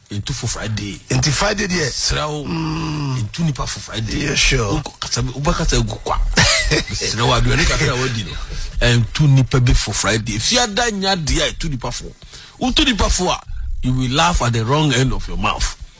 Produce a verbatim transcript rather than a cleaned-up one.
into for Friday. Into Friday, yes. Srow into nipa for Friday. Yeah, sure. Ubakata gukwa. Srow adu ene kata wadi no. Into nipa be for Friday. If you are done nya dia into nipa for. Unto nipa for you will laugh at the wrong end of your mouth.